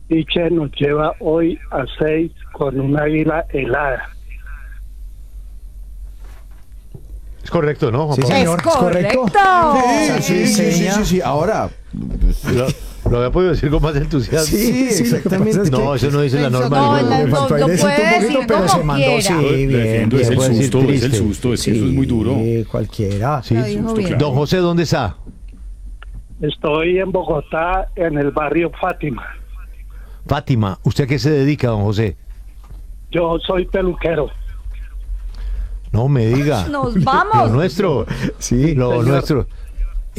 Piche nos lleva hoy a 6 con un águila helada. Es correcto, ¿no, Juan Sí, Pablo? señor, Es es correcto. correcto. Sí. Ahora, Lo había podido decir con más entusiasmo. sí, exactamente. No, eso no dice la norma No, del la- juego. Le faltó lo ahí decir puede un poquito, decir pero como se mandó, quiera. sí, bien, Defiendo, bien. es el puede decir susto, es el triste. susto, es que eso es muy duro. Sí, cualquiera. Sí. Lo dijo bien. Don José, ¿dónde está? Estoy en Bogotá, en el barrio Fátima. Fátima, ¿usted a qué se dedica, don José? Yo soy peluquero. No me diga. Nos Lo vamos. nuestro. Sí. Lo Señor. nuestro.